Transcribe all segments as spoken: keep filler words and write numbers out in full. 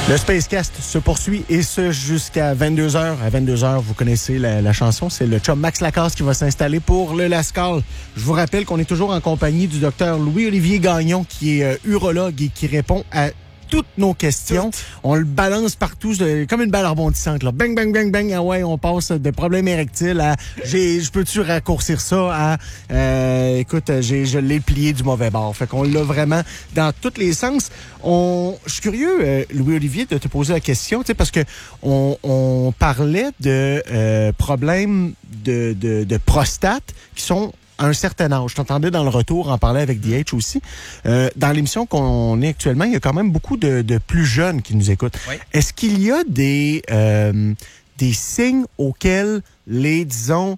Le Spacecast se poursuit et ce jusqu'à vingt-deux heures. À vingt-deux heures, vous connaissez la, la chanson. C'est le chum Max Lacasse qui va s'installer pour le Lascaux. Je vous rappelle qu'on est toujours en compagnie du docteur Louis-Olivier Gagnon, qui est euh, urologue et qui répond à toutes nos questions. Toutes. On le balance partout de, comme une balle rebondissante. Là. Bang, bang, bang, bang. Ah ouais, on passe de problèmes érectiles à j'ai, je peux-tu raccourcir ça à euh, écoute, j'ai, je l'ai plié du mauvais bord. Fait qu'on l'a vraiment dans tous les sens. On, je suis curieux, euh, Louis-Olivier, de te poser la question, tu sais, parce que on, on parlait de euh, problèmes de, de, de prostate qui sont à un certain âge. Je t'entendais dans le retour en parler avec D H aussi. Euh, dans l'émission qu'on est actuellement, il y a quand même beaucoup de, de plus jeunes qui nous écoutent. Oui. Est-ce qu'il y a des, euh, des signes auxquels les, disons,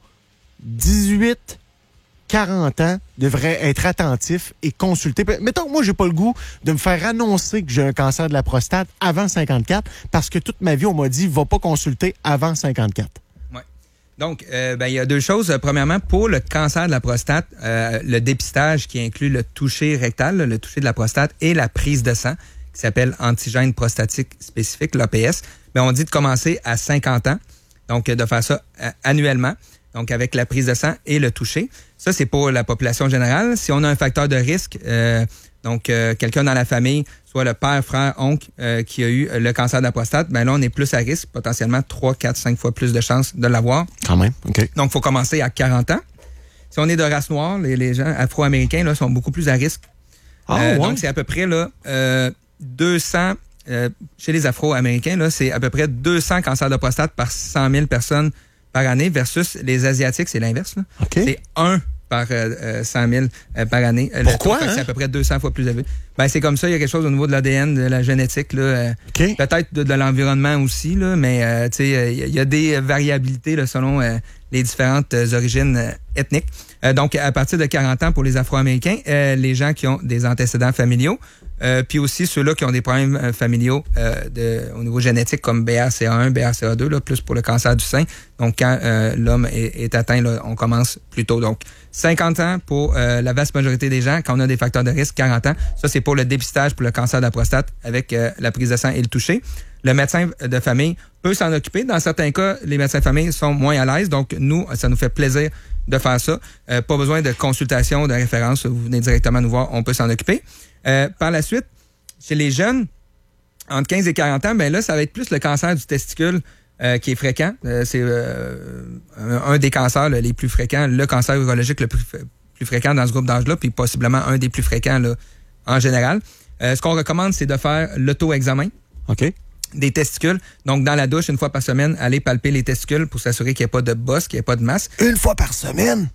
dix-huit quarante ans devraient être attentifs et consulter? Mettons que moi, j'ai pas le goût de me faire annoncer que j'ai un cancer de la prostate avant cinquante-quatre parce que toute ma vie, on m'a dit, va pas consulter avant cinquante-quatre. Donc, euh, ben, il y a deux choses. Premièrement, pour le cancer de la prostate, euh, le dépistage qui inclut le toucher rectal, le toucher de la prostate et la prise de sang, qui s'appelle antigène prostatique spécifique, l'A P S, ben, on dit de commencer à cinquante ans, donc de faire ça euh, annuellement, donc avec la prise de sang et le toucher. Ça, c'est pour la population générale. Si on a un facteur de risque, euh, donc euh, quelqu'un dans la famille, soit le père, frère, oncle euh, qui a eu le cancer de la prostate, ben là, on est plus à risque, potentiellement trois, quatre, cinq fois plus de chances de l'avoir. Quand même, OK. Donc, il faut commencer à quarante ans. Si on est de race noire, les, les gens afro-américains là, sont beaucoup plus à risque. Ah, euh, ouais. Donc, c'est à peu près là, euh, deux cents, euh, chez les afro-américains, là, c'est à peu près deux cents cancers de prostate par cent mille personnes par année versus les Asiatiques, c'est l'inverse. Là. Okay. C'est un par euh, cent mille euh, par année. Pourquoi? Le, hein? C'est à peu près deux cents fois plus élevé. Ben, c'est comme ça, il y a quelque chose au niveau de l'A D N, de la génétique, là, euh, okay. Peut-être de, de l'environnement aussi, là, mais euh, tu sais, il y, y a des variabilités là, selon euh, les différentes euh, origines euh, ethniques. Euh, donc, à partir de quarante ans pour les Afro-Américains, euh, les gens qui ont des antécédents familiaux, euh, puis aussi ceux-là qui ont des problèmes euh, familiaux euh, de, au niveau génétique comme B R C A un, B R C A deux, là, plus pour le cancer du sein. Donc, quand euh, l'homme est, est atteint, là, on commence plus tôt. Donc, cinquante ans pour euh, la vaste majorité des gens. Quand on a des facteurs de risque, quarante ans. Ça, c'est pour le dépistage pour le cancer de la prostate avec euh, la prise de sang et le toucher. Le médecin de famille peut s'en occuper. Dans certains cas, les médecins de famille sont moins à l'aise. Donc, nous, ça nous fait plaisir de faire ça. Euh, pas besoin de consultation, de référence. Vous venez directement nous voir, on peut s'en occuper. Euh, par la suite, chez les jeunes, entre quinze et quarante ans, ben là, ça va être plus le cancer du testicule euh, qui est fréquent. Euh, c'est euh, un, un des cancers là, les plus fréquents, le cancer urologique le plus, plus fréquent dans ce groupe d'âge-là, puis possiblement un des plus fréquents là, en général. Euh, ce qu'on recommande, c'est de faire l'auto-examen. OK. Des testicules. Donc, dans la douche, une fois par semaine, aller palper les testicules pour s'assurer qu'il n'y ait pas de bosse, qu'il n'y ait pas de masse. Une fois par semaine?